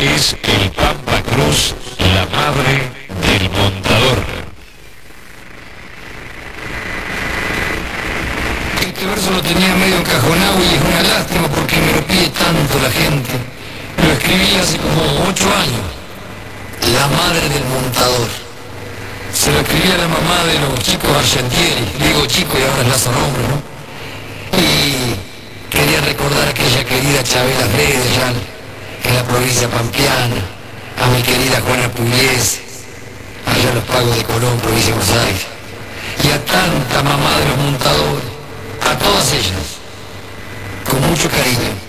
es el Pampa Cruz, la madre del montador. Este verso lo tenía medio encajonado y es una lástima porque me lo pide tanto la gente. Lo escribí hace como 8 años. La madre del montador. Se lo escribí a la mamá de los chicos Argentieri. Digo chico y ahora es Lazo Nombre, ¿no? Y quería recordar a aquella querida Chabela Freire allá en la provincia pampeana, a mi querida Juana Pugliese, allá en los Pagos de Colón, provincia de Buenos Aires, y a tanta mamá de los montadores, a todas ellas, con mucho cariño.